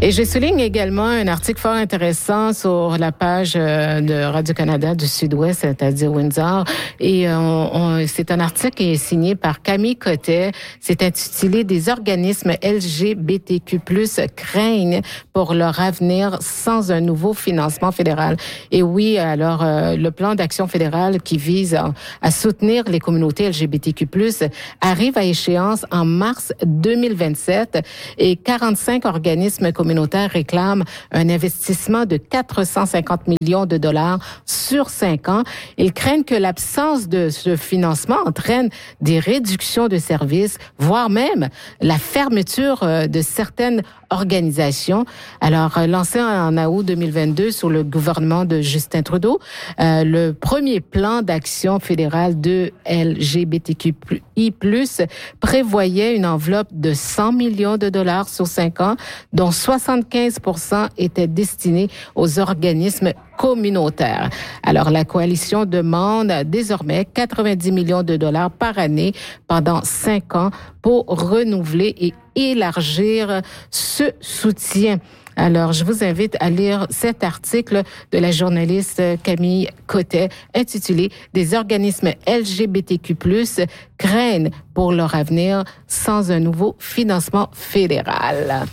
Et je souligne également un article fort intéressant sur la page de Radio-Canada du Sud-Ouest, c'est-à-dire Windsor. Et c'est un article qui est signé par Camille Cottet. C'est intitulé « Des organismes LGBTQ+, craignent pour leur avenir sans un nouveau financement fédéral ». Et oui, alors le plan d'action fédéral qui vise à soutenir les communautés LGBTQ+, arrive à échéance en mars 2027 et 45 organismes communautaires réclament un investissement de 450 millions de dollars sur 5 ans. Ils craignent que l'absence de ce financement entraîne des réductions de services, voire même la fermeture de certaines organisations. Alors, lancé en août 2022 sous le gouvernement de Justin Trudeau, le premier plan d'action fédéral de LGBTQI+, prévoyait une enveloppe de 100 millions de dollars sur 5 ans, dont 75% étaient destinés aux organismes communautaires. Alors, la coalition demande désormais 90 millions de dollars par année pendant 5 ans pour renouveler et élargir ce soutien. Alors, je vous invite à lire cet article de la journaliste Camille Cottet intitulé « Des organismes LGBTQ+, craignent pour leur avenir sans un nouveau financement fédéral ».